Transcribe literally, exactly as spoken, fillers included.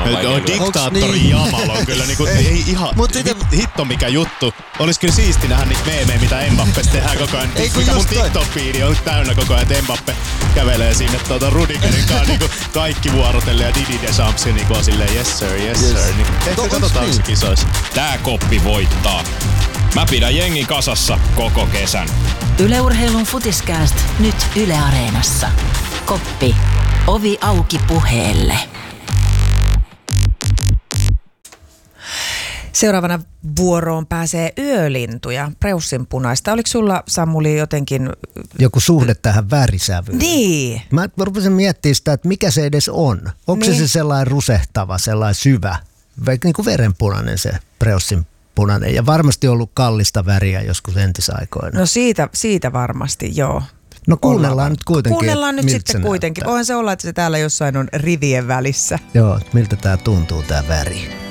No, diktaattori niin? Jamal on kyllä niinku, ei ihan hit, hitto mikä juttu. Olis kyllä siisti nähdä niitä meemejä, mitä Mbappesta tehdään koko ajan. Ei, mikä mun jostain... TikTok-fiidi on täynnä koko ajan, että Mbappe kävelee sinne tuota Rudigerin kanssa niinku kaikki vuorotelle ja Didi Deschamps niinku on silleen yes sir, yes, yes. sir. Niinku, ehkä katsotaan se kisoissa. Tää koppi voittaa. Mä pidän jengin kasassa koko kesän. Yle Urheilun Futiskääst nyt Yle Areenassa. Koppi. Ovi auki puheelle. Seuraavana vuoroon pääsee yölintuja, preussinpunaista. Oliko sulla, Samuli, jotenkin... joku suhde tähän värisävyyn? Niin. Mä rupesin miettimään sitä, että mikä se edes on. Onko niin. se se sellainen rusehtava, sellainen syvä, vaikka niin kuin verenpunainen se preussinpunainen. Ja varmasti ollut kallista väriä joskus entisaikoina. No siitä, siitä varmasti, joo. No kuunnellaan Ollaan. nyt kuitenkin. Kuunnellaan nyt sitten kuitenkin. Voihan se olla, että se täällä jossain on rivien välissä. Joo, miltä tää tuntuu tää väri.